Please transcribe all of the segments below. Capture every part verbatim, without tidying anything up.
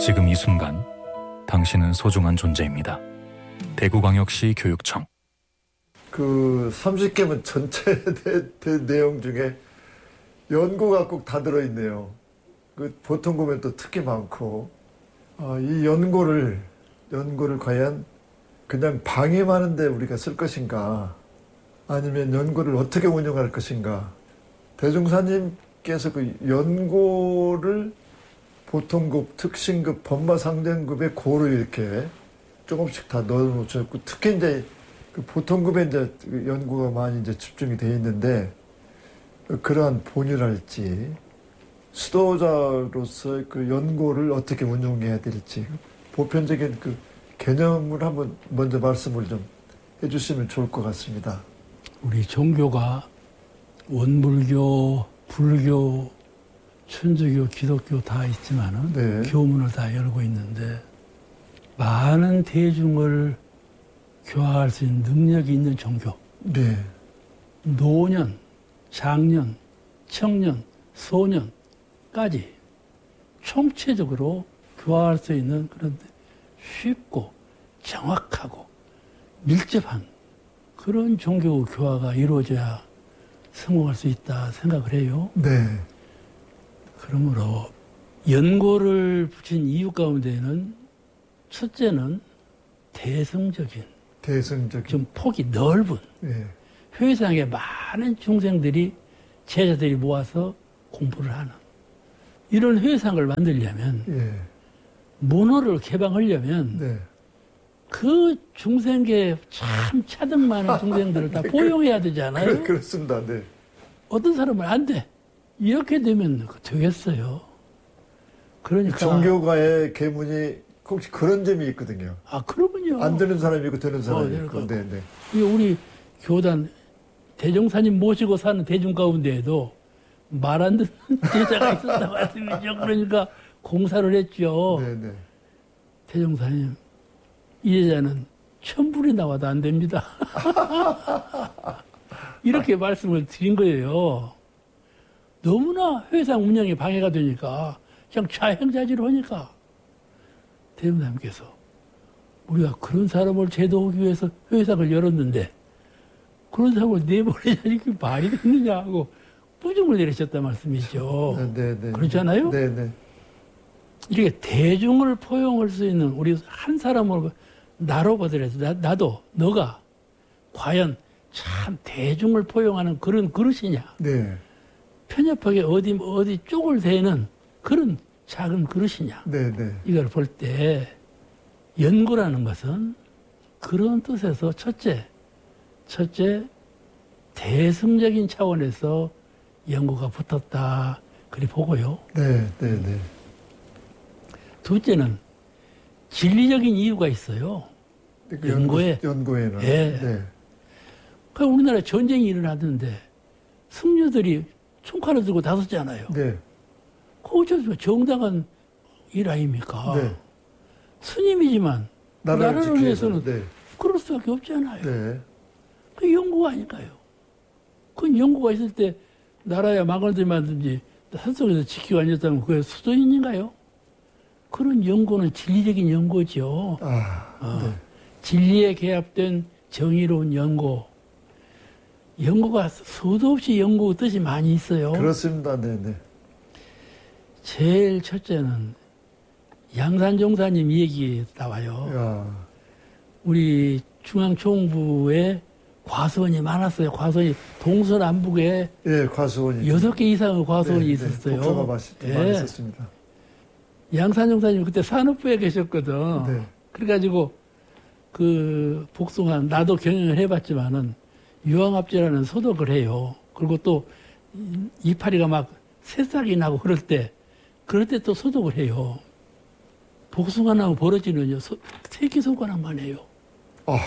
지금 이 순간 당신은 소중한 존재입니다. 대구광역시 교육청. 그 삼십 개문 전체 내용 중에 연고가 꼭 다 들어있네요. 그 보통 보면 또 특히 많고, 아, 이 연고를 연고를 과연 그냥 방임하는데 우리가 쓸 것인가, 아니면 연고를 어떻게 운영할 것인가. 대종사님께서 그 연고를 보통급, 특신급, 법마상전급의 고로 이렇게 조금씩 다 넣어놓으셨고, 특히 이제 그 보통급에 이제 연구가 많이 이제 집중이 돼 있는데, 그러한 본의랄지, 수도자로서 그 연구를 어떻게 운영해야 될지, 보편적인 그 개념을 한번 먼저 말씀을 좀 해주시면 좋을 것 같습니다. 우리 종교가 원불교, 불교, 천주교, 기독교 다 있지만은 네. 교문을 다 열고 있는데 많은 대중을 교화할 수 있는 능력이 있는 종교. 네. 노년, 장년, 청년, 소년까지 총체적으로 교화할 수 있는 그런 쉽고 정확하고 밀접한 그런 종교 교화가 이루어져야 성공할 수 있다 생각을 해요. 네. 그러므로 연고를 붙인 이유 가운데는 첫째는 대승적인, 대승적인, 좀 폭이 넓은 네. 회상에 많은 중생들이 제자들이 모아서 공부를 하는 이런 회상을 만들려면 네. 문호를 개방하려면 네. 그 중생계 참 차등 많은 중생들을 다 네, 포용해야 되잖아요. 그, 그렇습니다. 네. 어떤 사람은 안 돼. 이렇게 되면 되겠어요. 그러니까 종교가의 계문이 혹시 그런 점이 있거든요. 아, 그러군요. 안 되는 사람이 있고 되는 사람이 어, 있고. 네, 네. 우리 교단 대종사님 모시고 사는 대중 가운데에도 말 안 듣는 제자가 있었다 말씀이죠. 그러니까 공사를 했죠. 네, 네. 대종사님, 이 제자는 천불이 나와도 안 됩니다. 이렇게 말씀을 드린 거예요. 너무나 회상 운영에 방해가 되니까 그냥 자행자지로 하니까 대종사님께서 우리가 그런 사람을 제도하기 위해서 회상을 열었는데 그런 사람을 내보내자니 그 말이 되느냐 하고 부정을 내리셨단 말씀이죠. 네, 네, 네. 그렇잖아요? 네, 네. 이렇게 대중을 포용할 수 있는 우리 한 사람을 나로 보더라도 나, 나도 너가 과연 참 대중을 포용하는 그런 그릇이냐. 네. 편협하게 어디 어디 쪽을 대는 그런 작은 그릇이냐. 네, 네. 이걸 볼 때 연구라는 것은 그런 뜻에서 첫째, 첫째 대승적인 차원에서 연구가 붙었다 그리 보고요. 네, 네, 네. 둘째는 진리적인 이유가 있어요. 그 연구에. 연구에는. 네. 네. 그러니까 우리나라에 전쟁이 일어나던데 승려들이 총칼을 들고 나섰잖아요. 네. 그거 정당한 일 아닙니까? 네. 스님이지만 나라를, 나라를 위해서는 네. 그럴 수밖에 없잖아요. 네. 그 연구가 아닐까요? 그 연구가 있을 때 나라야 망을 들만든지 산속에서 지키고 앉았다면 그게 수도인인가요? 그런 연구는 진리적인 연구죠. 아, 어, 네. 진리에 개합된 정의로운 연구. 연구가 수도 없이 연구 뜻이 많이 있어요. 그렇습니다. 네, 네. 제일 첫째는 양산종사님 얘기 나와요. 야. 우리 중앙총부에 과수원이 많았어요. 과수원이 동서남북에 예, 과수원이 여섯 개 이상의 과수원이 네, 있었어요. 네, 복사가 많이, 예. 많이 있었습니다. 양산종사님 그때 산업부에 계셨거든. 네. 그래가지고 그 복숭아 나도 경영을 해봤지만은 유황압제라는 소독을 해요. 그리고 또 이파리가 막 새싹이 나고 그럴 때 그럴 때 또 소독을 해요. 복숭아나무 버러지는요 새끼손가락만 해요. 어.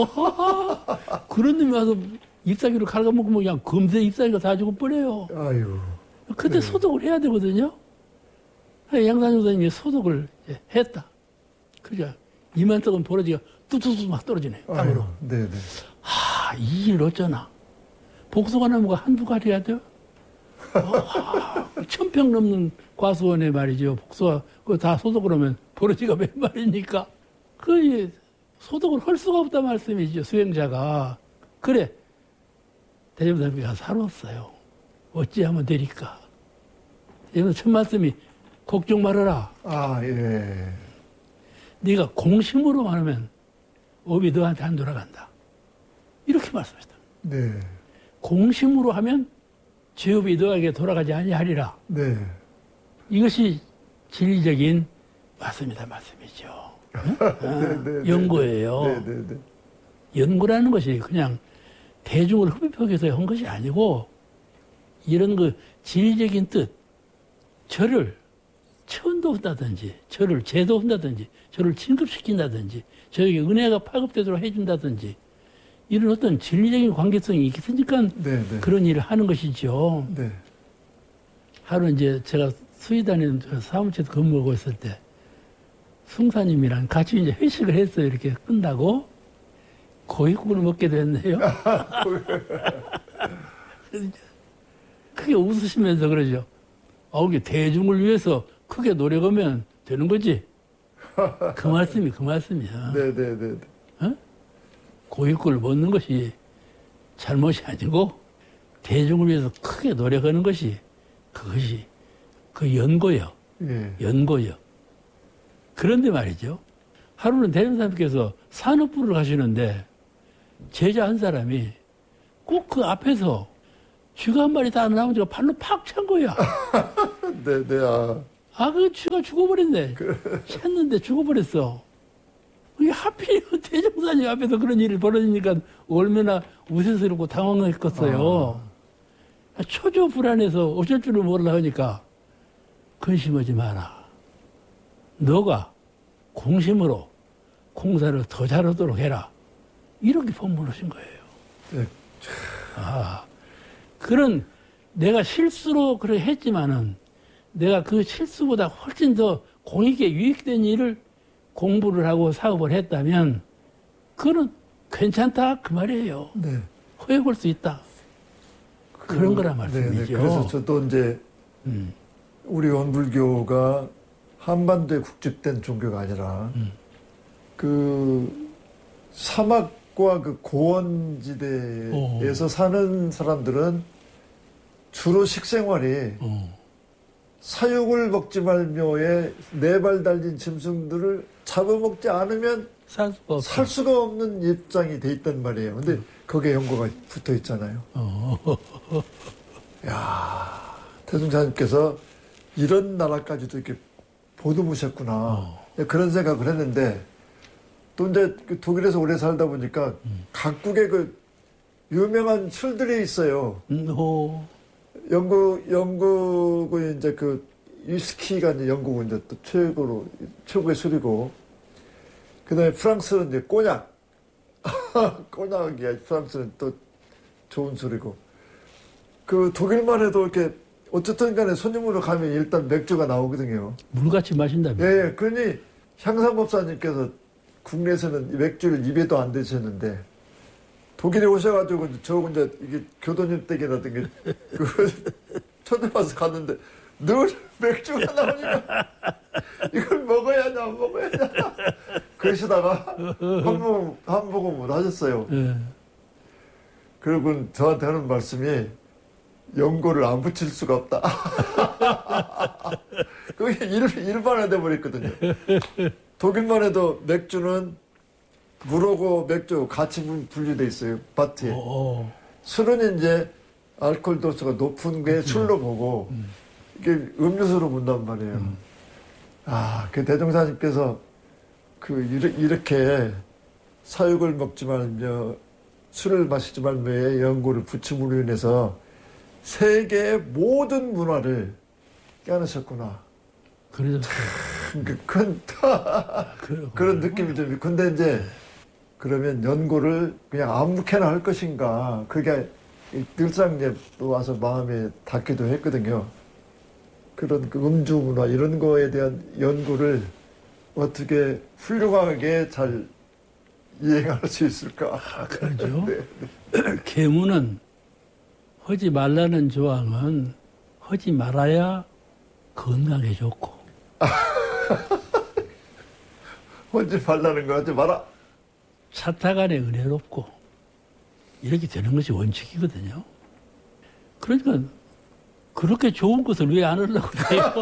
그런 놈이 와서 잎사귀로 갉아먹으면 그냥 금세 잎사귀가 다 주고 버려요. 아유. 그때 네. 소독을 해야 되거든요. 양산종사님이 소독을 했다. 그러니까 이만 떡은 버러지가 뚝뚝뚝 막 떨어지네. 땅으로. 네네. 하, 이 일 어쩌나. 복숭아 나무가 한두 가지야 돼요? 어, 천평 넘는 과수원에 말이죠. 복숭아, 그거 다 소독을 하면 버러지가 몇 마리니까. 그, 소독을 할 수가 없단 말씀이죠. 수행자가. 그래. 대종사님이 가서 살았어요. 어찌하면 되리까. 대종사 첫 말씀이 걱정 말아라. 아, 예. 네가 공심으로 말하면 업이 너한테 안 돌아간다. 이렇게 말씀하셨다. 네. 공심으로 하면 죄업이 너에게 돌아가지 아니하리라. 네. 이것이 진리적인 맞습니다. 말씀이죠. 응? 아, 네, 네, 연구예요. 네, 네, 네. 연구라는 것이 그냥 대중을 흡입하기 위해서 한 것이 아니고 이런 그 진리적인 뜻, 저를 천도한다든지 저를 제도한다든지 저를 진급시킨다든지 저에게 은혜가 파급되도록 해준다든지 이런 어떤 진리적인 관계성이 있으니까 네, 네. 그런 일을 하는 것이죠. 네. 하루 이제 제가 수의단에 사무실에서 근무하고 있을 때 승사님이랑 같이 이제 회식을 했어요. 이렇게 끝나고 고깃국을 먹게 됐네요. 크게 웃으시면서 그러죠. 아, 이게 대중을 위해서 크게 노력하면 되는 거지. 그 말씀이 그 말씀이야. 네, 네, 네. 어? 고깃국을 먹는 것이 잘못이 아니고 대중을 위해서 크게 노력하는 것이 그것이 그 연고요. 예. 연고요. 그런데 말이죠. 하루는 대종사님께서 산업부를 가시는데 제자 한 사람이 꼭 그 앞에서 쥐가 한 마리 다 나오니까 발로 팍 찬 거야. 네, 네, 아. 아, 그 쥐가 죽어버렸네. 찼는데 죽어버렸어. 이게 하필 대종사님 앞에서 그런 일이 벌어지니까 얼마나 우세스럽고 당황했겠어요. 아. 초조 불안해서 어쩔 줄을 몰라 하니까 근심하지 마라. 너가 공심으로 공사를 더 잘하도록 해라. 이렇게 법문하신 거예요. 네. 아, 그런 내가 실수로 그렇게 했지만은 내가 그 실수보다 훨씬 더 공익에 유익된 일을 공부를 하고 사업을 했다면 그는 괜찮다 그 말이에요. 네. 허용할 수 있다. 그, 그런 거란 말씀이죠. 네, 네. 그래서 저도 이제 음. 우리 원불교가 한반도에 국집된 종교가 아니라 음. 그 사막과 그 고원지대에서 오. 사는 사람들은 주로 식생활이 어. 사육을 먹지 말며에 네 발 달린 짐승들을 잡아먹지 않으면 살 수가 없어. 살 수가 없는 입장이 돼 있단 말이에요. 근데 음. 거기에 연고가 붙어 있잖아요. 어. 야, 태중자님께서 이런 나라까지도 이렇게 보듬으셨구나. 어. 그런 생각을 했는데 또 이제 그 독일에서 오래 살다 보니까 음. 각국의 그 유명한 술들이 있어요. 음, 호. 영국, 영국은 이제 그 위스키가 이제 영국은 이제 또 최고로, 최고의 술이고, 그 다음에 프랑스는 이제 꼬냑. 꼬냑이야. 프랑스는 또 좋은 술이고. 그 독일만 해도 이렇게 어쨌든 간에 손님으로 가면 일단 맥주가 나오거든요. 물같이 마신다며. 예, 예. 그러니 향상법사님께서 국내에서는 맥주를 입에도 안 드셨는데, 독일에 오셔가지고, 저 이제 이게 교도님 댁이라든가, 그, 초대받아서 갔는데, 늘 맥주가 나오니까, 이걸 먹어야 하냐, 안 먹어야 하냐. 그러시다가, 한 번, 한 모금 못 하셨어요. 예. 그리고 저한테 하는 말씀이, 연고를 안 붙일 수가 없다. 그게 일, 일반화돼 버렸거든요. 독일만 해도 맥주는 물하고 맥주 같이 분류돼 있어요. 바트에. 어. 술은 이제 알코올 도수가 높은 게 술로 보고 음. 이게 음료수로 본단 말이에요. 음. 아, 그 대종사님께서 그 이렇게 사육을 먹지 말며 술을 마시지 말며의 연고를 붙임으로 인해서 세계의 모든 문화를 깨어내셨구나. 그래서 그 큰 그런 느낌이 좀. 근데 이제 그러면 연고를 그냥 아무렇게나 할 것인가. 그게 늘상 이제 또 와서 마음에 닿기도 했거든요. 그런 그 음주 문화 이런 거에 대한 연구를 어떻게 훌륭하게 잘 이행할 수 있을까. 아, 그러죠. 네. 계문은 하지 말라는 조항은 하지 말아야 건강에 좋고. 하지 말라는 거 하지 마라. 차타간에 은혜롭고. 이렇게 되는 것이 원칙이거든요. 그러니까 그렇게 좋은 것을 왜 안 하려고 해요?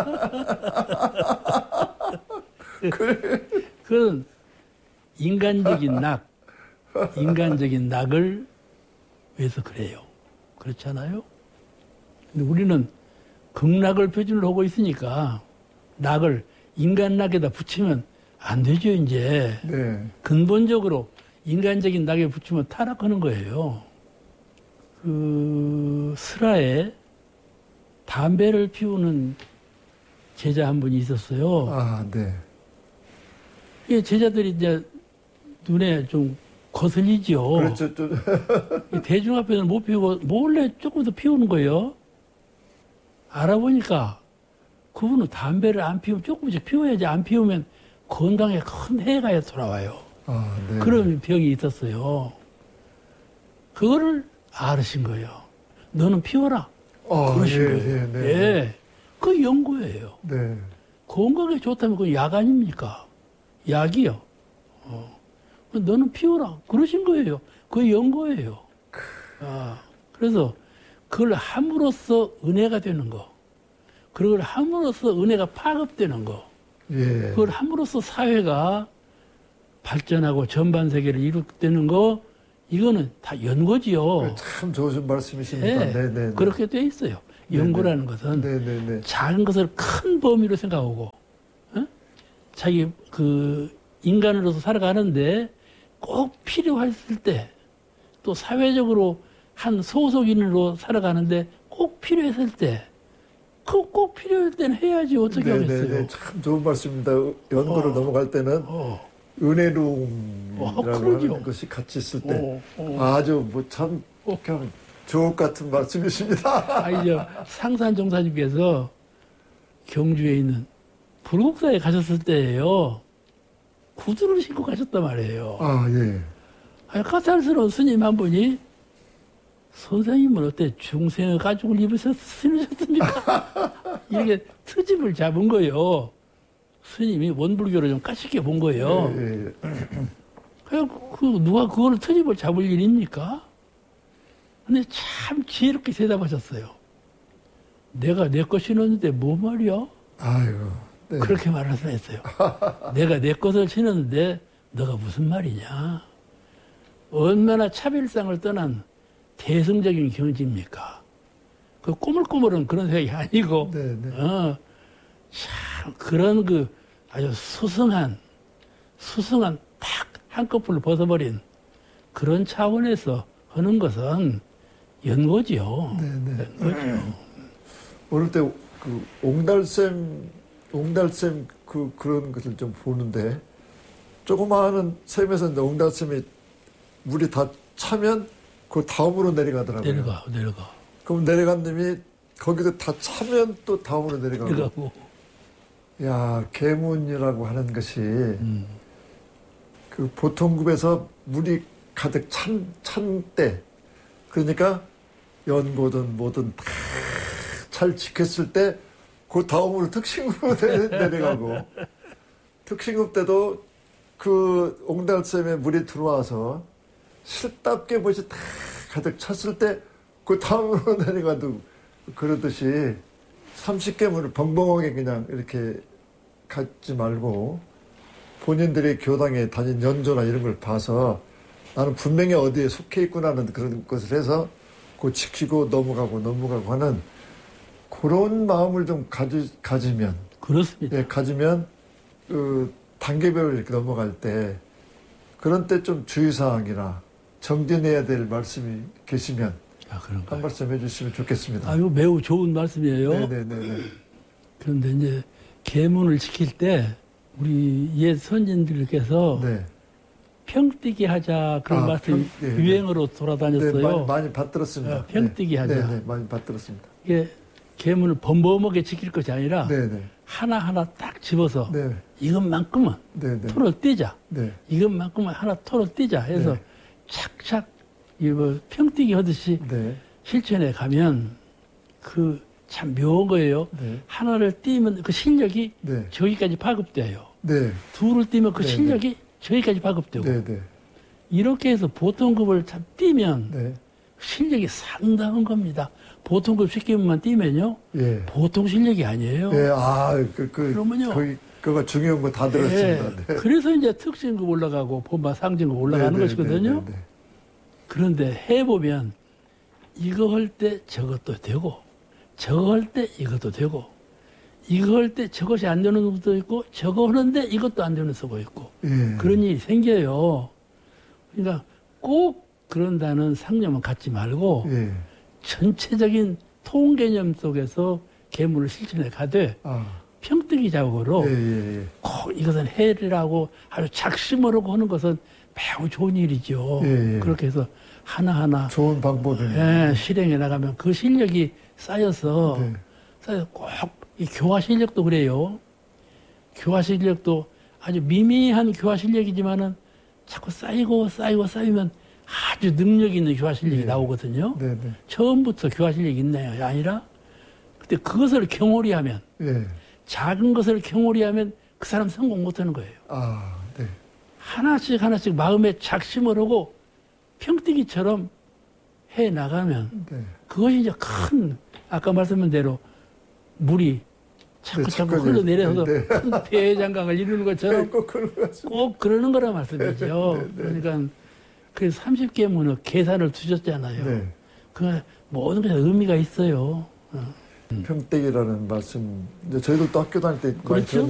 그건 인간적인 낙, 인간적인 낙을 위해서 그래요. 그렇잖아요? 근데 우리는 극락을 표준으로 하고 있으니까 낙을 인간 낙에다 붙이면 안 되죠, 이제. 네. 근본적으로 인간적인 낙에 붙이면 타락하는 거예요. 그 슬하에 담배를 피우는 제자 한 분이 있었어요. 아, 네. 이 제자들이 이제 눈에 좀 거슬리죠. 그렇죠. 좀. 대중 앞에서는 못 피우고 몰래 조금 더 피우는 거예요. 알아보니까 그분은 담배를 안 피우면 조금씩 피워야지, 안 피우면 건강에 큰 해가 돌아와요. 아, 네. 그런 병이 있었어요. 그거를 알으신 거예요. 너는 피워라. 아, 그러신 예, 거예요. 예, 네. 예. 그 연구예요. 네. 건강에 좋다면 그건 약 아닙니까? 약이요. 어. 너는 피워라. 그러신 거예요. 그게 연구예요. 아, 그래서 그걸 함으로써 은혜가 되는 거. 그걸 함으로써 은혜가 파급되는 거. 예. 그걸 함으로써 사회가 발전하고 전반 세계를 이룩되는 거, 이거는 다 연구지요. 참 좋으신 말씀이십니다. 네, 네, 네, 네. 그렇게 돼 있어요. 연구라는 것은 네, 네, 네. 작은 것을 큰 범위로 생각하고, 어? 자기 그 인간으로서 살아가는데 꼭 필요했을 때, 또 사회적으로 한 소속인으로 살아가는데 꼭 필요했을 때, 그 꼭 필요할 때는 해야지 어떻게 네, 하겠어요. 네, 네. 참 좋은 말씀입니다. 연구를 어. 넘어갈 때는 어. 은혜로움이라고 어, 그러죠. 하는 것이 같이 있을 때 어, 어. 아주 뭐참 그냥 주옥 같은 말씀이십니다. 아니, 저 상산 종사님께서 경주에 있는 불국사에 가셨을 때예요. 구두를 신고 가셨단 말이에요. 아, 예. 아니, 까탈스러운 스님 한 분이 선생님은 어때 중생의 가죽을 입으셔 신으셨습니까? 이렇게 트집을 잡은 거예요. 스님이 원불교를 좀 까쉽게 본 거예요. 예, 예. 그냥 그 누가 그거를 트집을 잡을 일입니까? 근데 참 지혜롭게 대답하셨어요. 내가 내 거 신었는데 뭐 말이야? 아이고. 네. 그렇게 말씀했어요. 내가 내 것을 신었는데 너가 무슨 말이냐? 얼마나 차별상을 떠난 대승적인 경지입니까? 그 꼬물꼬물은 그런 생각이 아니고, 네, 네. 어, 참 그런 그 아주 수승한, 수승한 탁 한꺼풀 벗어버린 그런 차원에서 하는 것은 연고지요. 네, 네. 연고지요. 어릴 때 그 옹달샘, 옹달샘 그 그런 것을 좀 보는데 조그마한 샘에서 이제 옹달샘이 물이 다 차면 그 다음으로 내려가더라고요. 내려가, 내려가. 그럼 내려간 놈이 거기서 다 차면 또 다음으로 내려가고. 내려가고. 야, 계문이라고 하는 것이 음. 그 보통급에서 물이 가득 찬, 찬 때, 그러니까 연고든 뭐든 다 잘 지켰을 때, 그 다음으로 특신급으로 내려가고, 특신급 때도 그 옹달샘에 물이 들어와서 실답게 못이 다 가득 찼을 때, 그 다음으로 내려가도 그러듯이 삼십 계문을 벙벙하게 그냥 이렇게 갖지 말고, 본인들이 교당에 다닌 연조나 이런 걸 봐서 나는 분명히 어디에 속해 있구나는 그런 것을 해서 그 지키고 넘어가고 넘어가고 하는 그런 마음을 좀 가지, 가지면 그렇습니다. 예, 가지면 그 단계별로 이렇게 넘어갈 때 그런 때 좀 주의사항이나 정진해야 될 말씀이 계시면 아, 그런가요? 한 말씀 해주시면 좋겠습니다. 아유, 매우 좋은 말씀이에요. 네네네. 그런데 이제 계문을 지킬 때 우리 옛 선진들께서 네. 평뛰기 하자 그런 아, 말씀이 평- 네, 네. 유행으로 네, 돌아다녔어요. 많이, 많이 받들었습니다. 어, 평뛰기 하자. 네, 네, 많이 받들었습니다. 이게 계문을 범범하게 지킬 것이 아니라 네네. 하나하나 딱 집어서 네, 이것만큼은 네, 네. 털을 떼자. 네. 이것만큼은 하나 털을 떼자 해서 네. 착착 이뭐 평뛰기 하듯이 네. 실천해 가면 그 참 묘한 거예요. 네. 하나를 띄면 그 실력이 네. 저기까지 파급돼요. 네. 둘을 띄면 그 네, 실력이 저기까지 파급되고 네. 네. 이렇게 해서 보통급을 참 띄면 네. 실력이 상당한 겁니다. 보통급 십계문만 띄면요. 예. 보통 실력이 아니에요. 예. 아, 그, 그, 그러면요. 거기, 그거 중요한 거 다 들었습니다. 네. 그래서 이제 특징급 올라가고 본반 상징급 올라가는 네, 네, 것이거든요. 네, 네, 네. 그런데 해보면 이거 할 때 저것도 되고 저거 할 때 이것도 되고 이거 할 때 저것이 안 되는 것도 있고 저거 하는데 이것도 안 되는 수가 있고 예. 그런 일이 생겨요. 그러니까 꼭 그런다는 상념은 갖지 말고 예. 전체적인 통개념 속에서 계문을 실천해 가되 아. 평뜨기 작업으로 예, 예, 예. 꼭 이것은 해리라고 아주 작심을 하고 하는 것은 매우 좋은 일이죠. 예, 예. 그렇게 해서 하나하나 좋은 방법이네요. 예, 실행해 나가면 그 실력이 쌓여서 네. 쌓여서 꼭 이 교화 실력도 그래요. 교화 실력도 아주 미미한 교화 실력이지만은 자꾸 쌓이고 쌓이고 쌓이면 아주 능력 있는 교화 실력이 예. 나오거든요. 네, 네. 처음부터 교화 실력이 있나요? 아니라 그때 그것을 경홀히 하면 예. 작은 것을 경홀히 하면 그 사람 성공 못하는 거예요. 아, 네. 하나씩 하나씩 마음에 작심을 하고 평뜨기처럼 해 나가면 네. 그것이 이제 큰 아까 말씀한 대로 물이 자꾸 네, 자꾸 자꾸 흘러내려서 네, 네. 큰 대장강을 이루는 것처럼 꼭 그런 거 같습니다. 꼭 그러는 거란 말씀이죠. 네, 네. 그러니까 그 삼십 계문은 계산을 두셨잖아요. 네. 그 모든 것에 의미가 있어요. 어. 평택이라는 말씀, 이제 저희도 또 학교 다닐 때 많이 그렇죠.